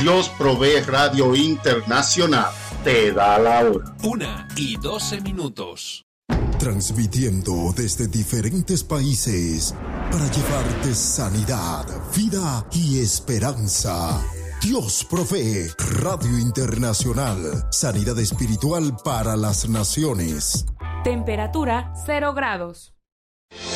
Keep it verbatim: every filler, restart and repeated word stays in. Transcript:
Dios Provee Radio Internacional te da la hora. Una y doce minutos. Transmitiendo desde diferentes países para llevarte sanidad, vida y esperanza. Dios Provee Radio Internacional. Sanidad espiritual para las naciones. Temperatura cero grados.